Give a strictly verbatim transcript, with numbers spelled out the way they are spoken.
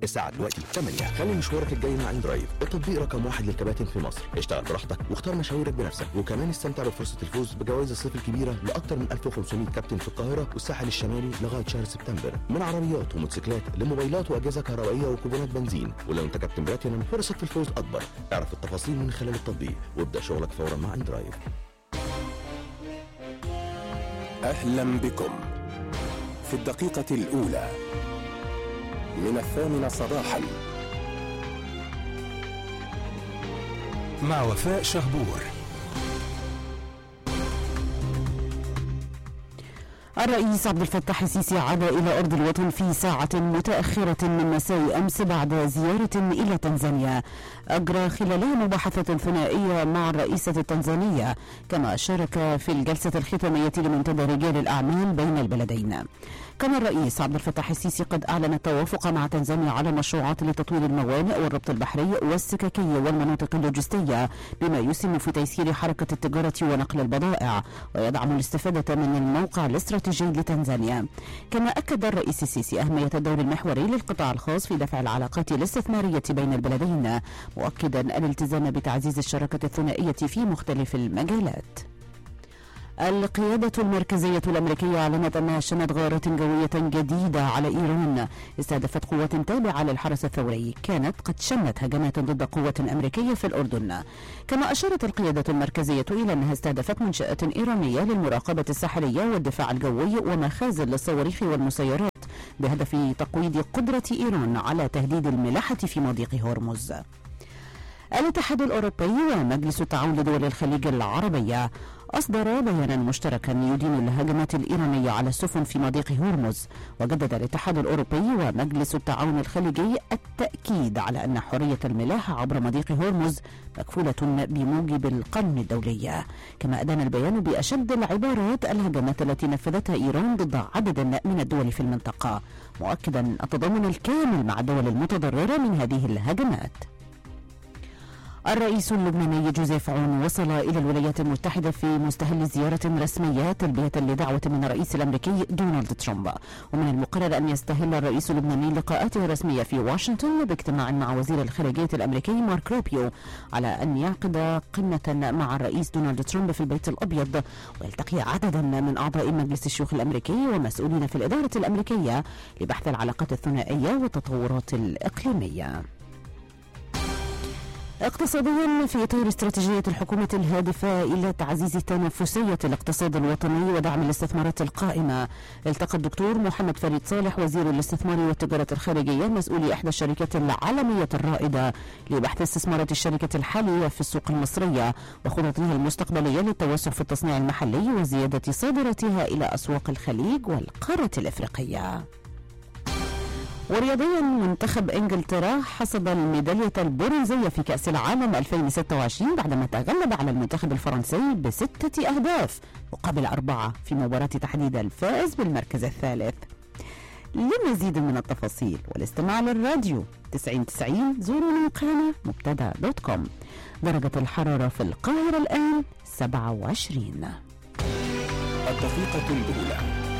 الساعة دلوقتي ثمانية. خلي مشوارك الجاي مع اندرايف، التطبيق رقم واحد للكباتن في مصر. اشتغل براحتك واختار مشاويرك بنفسك، وكمان استمتع بفرصة الفوز بجوائز الصيف الكبيرة لأكثر من ألف وخمسمائة كابتن في القاهرة والساحل الشمالي لغاية شهر سبتمبر، من عربيات وموتوسيكلات لموبايلات وأجهزة كهربائية وكوبونات بنزين. ولو انت كابتن بلاتينم فرصك في الفوز أكبر. اعرف التفاصيل من خلال التطبيق وابدأ شغلك فورا مع اندرايف. أهلا بكم في الدقيقة الأولى من الثامنة صباحا مع وفاء شهبور. الرئيس عبد الفتاح السيسي عاد إلى أرض الوطن في ساعة متأخرة من مساء أمس بعد زيارة إلى تنزانيا أجرى خلالها مباحثة ثنائية مع الرئيسة التنزانية، كما شارك في الجلسة الختامية لمنتدى رجال الأعمال بين البلدين. كان الرئيس عبد الفتاح السيسي قد أعلن التوافق مع تنزانيا على مشروعات لتطوير الموانئ والربط البحري والسككي والمناطق اللوجستية، بما يسهم في تيسير حركة التجارة ونقل البضائع ويدعم الاستفادة من الموقع الاستراتيجي لتنزانيا. كما أكد الرئيس السيسي أهمية الدور المحوري للقطاع الخاص في دفع العلاقات الاستثمارية بين البلدين، مؤكدا الالتزام بتعزيز الشراكة الثنائية في مختلف المجالات. القيادة المركزية الأمريكية أعلنت أنها شنت غارات جوية جديدة على إيران استهدفت قوات تابعة للحرس الثوري كانت قد شنت هجمات ضد قوات أمريكية في الأردن. كما أشارت القيادة المركزية إلى أنها استهدفت منشآت إيرانية للمراقبة الساحلية والدفاع الجوي ومخازن للصواريخ والمسيرات بهدف تقويض قدرة إيران على تهديد الملاحة في مضيق هرمز. الاتحاد الأوروبي ومجلس التعاون لدول الخليج العربية أصدر بيانا مشتركا يدين الهجمات الإيرانية على السفن في مضيق هرمز. وجدد الاتحاد الأوروبي ومجلس التعاون الخليجي التأكيد على أن حرية الملاحة عبر مضيق هرمز مكفولة بموجب القانون الدولي. كما أدان البيان بأشد العبارات الهجمات التي نفذتها إيران ضد عدد من الدول في المنطقة، مؤكدا التضامن الكامل مع الدول المتضررة من هذه الهجمات. الرئيس اللبناني جوزيف عون وصل إلى الولايات المتحدة في مستهل زيارة رسمية تلبية لدعوة من الرئيس الأمريكي دونالد ترامب. ومن المقرر أن يستهل الرئيس اللبناني لقاءاته الرسمية في واشنطن باجتماع مع وزير الخارجية الأمريكي مارك روبيو على أن يعقد قمة مع الرئيس دونالد ترامب في البيت الأبيض، ويلتقي عددا من أعضاء مجلس الشيوخ الأمريكي ومسؤولين في الإدارة الأمريكية لبحث العلاقات الثنائية والتطورات الإقليمية. اقتصاديا، في إطار استراتيجية الحكومة الهادفة إلى تعزيز تنافسية الاقتصاد الوطني ودعم الاستثمارات القائمة، التقى الدكتور محمد فريد صالح وزير الاستثمار والتجارة الخارجية مسؤولي إحدى الشركات العالمية الرائدة لبحث استثمارات الشركة الحالية في السوق المصرية وخططها المستقبلية للتوسع في التصنيع المحلي وزيادة صادراتها إلى أسواق الخليج والقارة الإفريقية. ورياضيا، منتخب انجلترا حصد الميدالية البرونزية في كأس العالم ألفين وستة وعشرين بعدما تغلب على المنتخب الفرنسي بستة أهداف مقابل أربعة في مباراة تحديد الفائز بالمركز الثالث. لمزيد من التفاصيل والاستماع للراديو تسعين تسعين زوروا موقعنا مبتدا دوت كوم. درجة الحرارة في القاهرة الآن سبعة وعشرين. الدقيقة الأولى